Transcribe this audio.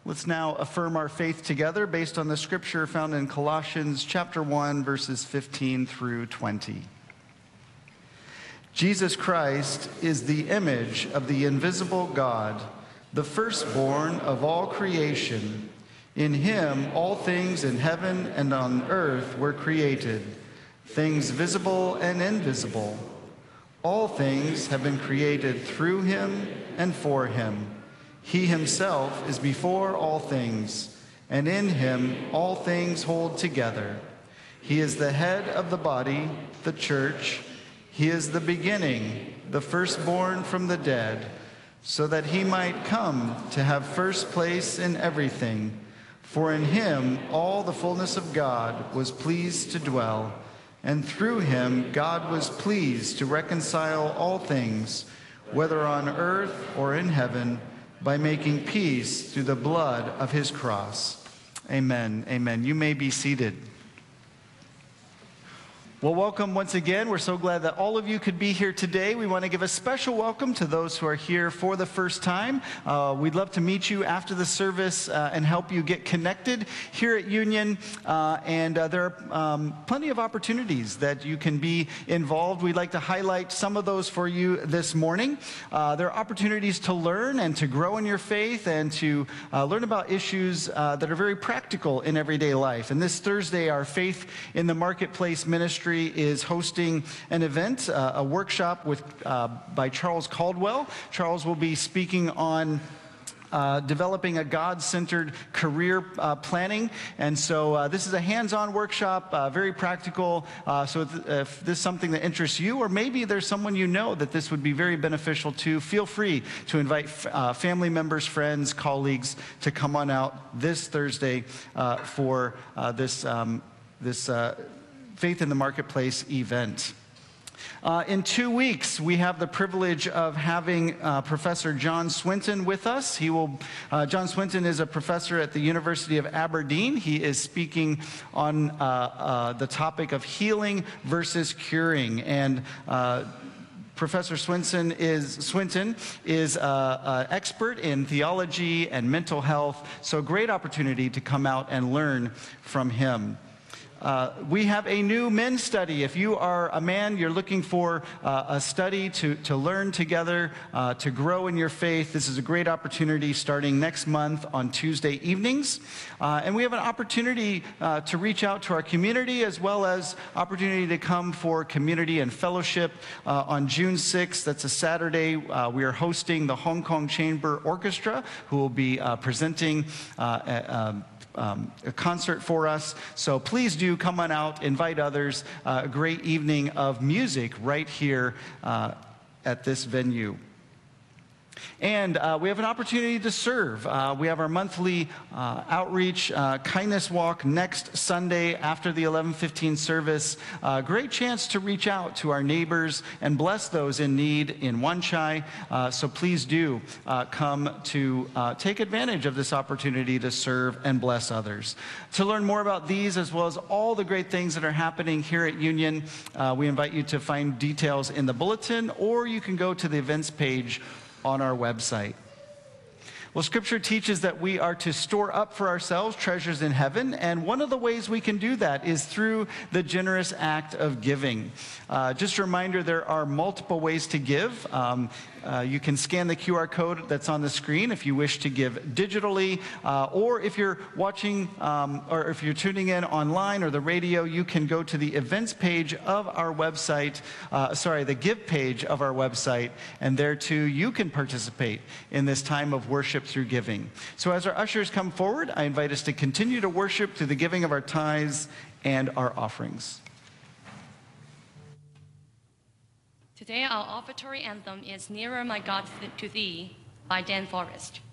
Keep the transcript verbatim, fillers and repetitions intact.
Let's now affirm our faith together based on the scripture found in Colossians chapter one, verses fifteen through twenty. Jesus Christ is the image of the invisible God, the firstborn of all creation. In him all things in heaven and on earth were created, things visible and invisible. All things have been created through him and for him. He himself is before all things, and in him all things hold together. He is the head of the body, the church. He is the beginning, the firstborn from the dead, so that he might come to have first place in everything. For in him all the fullness of God was pleased to dwell, and through him God was pleased to reconcile all things, whether on earth or in heaven, by making peace through the blood of his cross. Amen. Amen. You may be seated. Well, welcome once again. We're so glad that all of you could be here today. We want to give a special welcome to those who are here for the first time. Uh, we'd love to meet you after the service uh, and help you get connected here at Union. Uh, and uh, there are um, plenty of opportunities that you can be involved. We'd like to highlight some of those for you this morning. Uh, there are opportunities to learn and to grow in your faith and to uh, learn about issues uh, that are very practical in everyday life. And this Thursday, our Faith in the Marketplace ministry is hosting an event, uh, a workshop with uh, by Charles Caldwell. Charles will be speaking on Uh, developing a God-centered career uh, planning. And so uh, this is a hands-on workshop, uh, very practical. Uh, so if, if this is something that interests you, or maybe there's someone you know that this would be very beneficial to, feel free to invite f- uh, family members, friends, colleagues to come on out this Thursday uh, for uh, this, um, this uh, Faith in the Marketplace event. Uh, in two weeks, we have the privilege of having uh, Professor John Swinton with us. He will. Uh, John Swinton is a professor at the University of Aberdeen. He is speaking on uh, uh, the topic of healing versus curing. And uh, Professor Swinton is Swinton is an expert in theology and mental health. So, great opportunity to come out and learn from him. Uh, we have a new men's study. If you are a man, you're looking for uh, a study to, to learn together, uh, to grow in your faith, this is a great opportunity starting next month on Tuesday evenings. Uh, and we have an opportunity uh, to reach out to our community, as well as opportunity to come for community and fellowship uh, on June sixth. That's a Saturday. Uh, we are hosting the Hong Kong Chamber Orchestra, who will be uh, presenting uh, a, Um, a concert for us. So please do come on out, invite others. Uh, a great evening of music right here uh, at this venue. And uh, we have an opportunity to serve. Uh, we have our monthly uh, outreach uh, kindness walk next Sunday after the eleven fifteen service. Uh, great chance to reach out to our neighbors and bless those in need in Wan Chai. Uh, so please do uh, come to uh, take advantage of this opportunity to serve and bless others. To learn more about these, as well as all the great things that are happening here at Union, uh, we invite you to find details in the bulletin, or you can go to the events page on our website. Well, Scripture teaches that we are to store up for ourselves treasures in heaven, and one of the ways we can do that is through the generous act of giving. Uh, just a reminder, there are multiple ways to give. Um, uh, you can scan the Q R code that's on the screen if you wish to give digitally, uh, or if you're watching um, or if you're tuning in online or the radio, you can go to the events page of our website, uh, sorry, the give page of our website, and there too you can participate in this time of worship through giving. So as our ushers come forward, I invite us to continue to worship through the giving of our tithes and our offerings. Today our offertory anthem is Nearer My God to Thee by Dan Forrest.